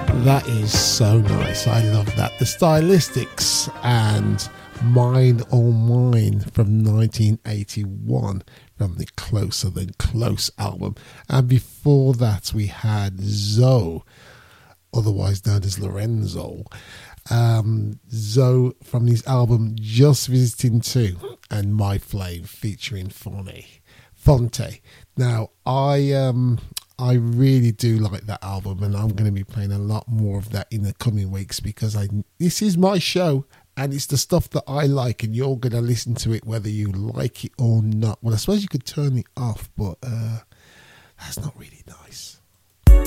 That is so nice. I love that. The Stylistics and Mine or Mine from 1981 from the Closer Than Close album. And before that we had Zoe, otherwise known as Lorenzo. Zoe from his album Just Visiting 2 and My Flame featuring Fonte. Now I really do like that album, and I'm going to be playing a lot more of that in the coming weeks because this is my show and it's the stuff that I like, and you're going to listen to it whether you like it or not. Well, I suppose you could turn it off, but that's not really nice.